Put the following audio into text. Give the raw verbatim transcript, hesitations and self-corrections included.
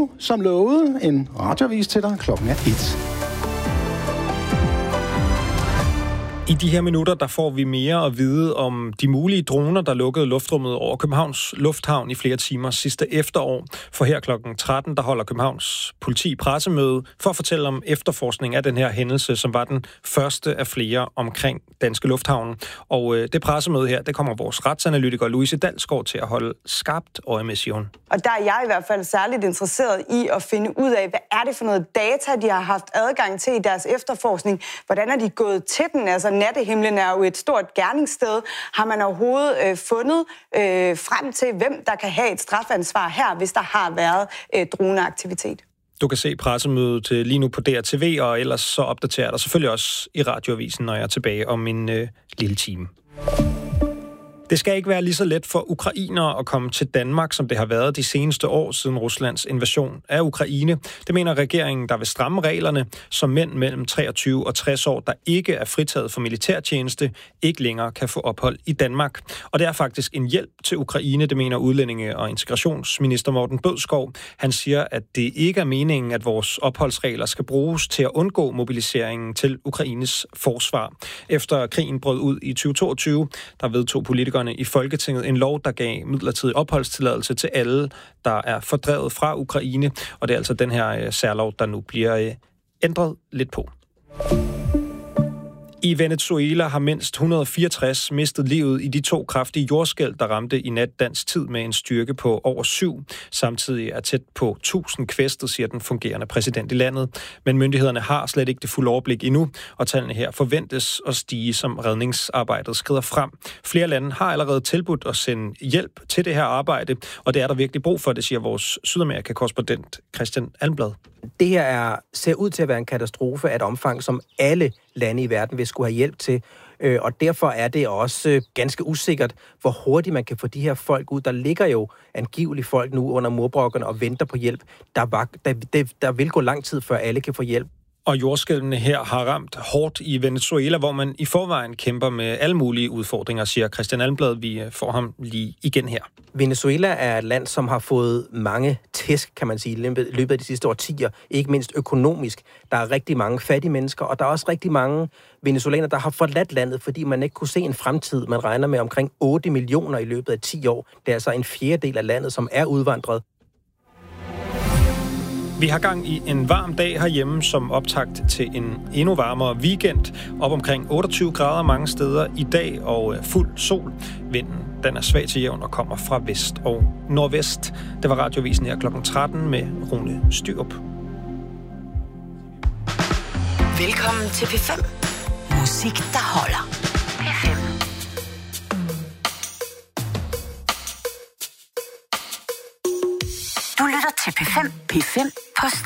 nu, som lovet, en radioavis til dig. Klokken er et. I de her minutter, der får vi mere at vide om de mulige droner, der lukkede luftrummet over Københavns Lufthavn i flere timer sidste efterår. For her klokken tretten, der holder Københavns politi pressemøde for at fortælle om efterforskning af den her hændelse, som var den første af flere omkring Danske Lufthavn. Og øh, det pressemøde her, det kommer vores retsanalytiker Louise Dalsgaard til at holde skarpt øje med, siger hun. Og der er jeg i hvert fald særligt interesseret i at finde ud af, hvad er det for noget data, de har haft adgang til i deres efterforskning? Hvordan er de gået til den? Altså, nattehimlen er jo et stort gerningssted. Har man overhovedet øh, fundet øh, frem til, hvem der kan have et strafansvar her, hvis der har været øh, droneaktivitet? Du kan se pressemødet lige nu på D R T V, og ellers så opdaterer jeg dig selvfølgelig også i radioavisen, når jeg er tilbage om en øh, lille time. Det skal ikke være lige så let for ukrainere at komme til Danmark, som det har været de seneste år siden Ruslands invasion af Ukraine. Det mener regeringen, der vil stramme reglerne, så mænd mellem treogtyve og tres år, der ikke er fritaget for militærtjeneste, ikke længere kan få ophold i Danmark. Og det er faktisk en hjælp til Ukraine, det mener udlændinge- og integrationsminister Morten Bødskov. Han siger, at det ikke er meningen, at vores opholdsregler skal bruges til at undgå mobiliseringen til Ukraines forsvar. Efter krigen brød ud i tyve toogtyve, der vedtog politikere i Folketinget en lov, der gav midlertidig opholdstilladelse til alle, der er fordrevet fra Ukraine. Og det er altså den her særlov, der nu bliver ændret lidt på. I Venezuela har mindst et hundrede og fireogtres mistet livet i de to kraftige jordskælv, der ramte i nat dansk tid med en styrke på over syv. Samtidig er tæt på tusind kvæstet, siger den fungerende præsident i landet. Men myndighederne har slet ikke det fulde overblik endnu, og tallene her forventes at stige, som redningsarbejdet skrider frem. Flere lande har allerede tilbudt at sende hjælp til det her arbejde, og det er der virkelig brug for, det siger vores Sydamerika-korrespondent Christian Almblad. Det her er, ser ud til at være en katastrofe af et omfang, som alle lande i verden vil skulle have hjælp til. Og derfor er det også ganske usikkert, hvor hurtigt man kan få de her folk ud. Der ligger jo angiveligt folk nu under murbrokkerne og venter på hjælp. Der, var, der, der vil gå lang tid, før alle kan få hjælp. Og jordskælvene her har ramt hårdt i Venezuela, hvor man i forvejen kæmper med alle mulige udfordringer, siger Christian Almblad. Vi får ham lige igen her. Venezuela er et land, som har fået mange tæsk, kan man sige, i løbet af de sidste årtier. Ikke mindst økonomisk. Der er rigtig mange fattige mennesker, og der er også rigtig mange venezuelanere, der har forladt landet, fordi man ikke kunne se en fremtid. Man regner med omkring otte millioner i løbet af ti år. Det er altså en fjerdedel af landet, som er udvandret. Vi har gang i en varm dag herhjemme som optakt til en endnu varmere weekend. Op omkring otteogtyve grader mange steder i dag og fuld sol. Vinden den er svag til jævn og kommer fra vest og nordvest. Det var radiovisen her klokken tretten med Rune Styrup. Velkommen til P fem. Musik, der holder. P fem. Du lytter til P fem. P fem på